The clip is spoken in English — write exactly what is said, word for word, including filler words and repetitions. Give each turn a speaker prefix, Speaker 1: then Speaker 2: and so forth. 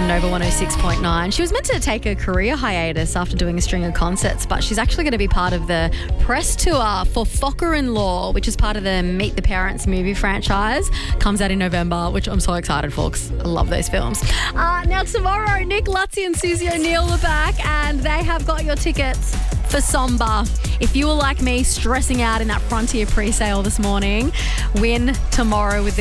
Speaker 1: on Nova one oh six point nine. She was meant to take a career hiatus after doing a string of concerts, but she's actually going to be part of the press tour for Focker in Law, which is part of the Meet the Parents movie franchise. Comes out in November, which I'm so excited for because I love those films. Uh, now tomorrow, Nick Lutzy and Susie O'Neill are back and they have got your tickets for Somber. If you were like me stressing out in that Frontier pre-sale this morning, win tomorrow with the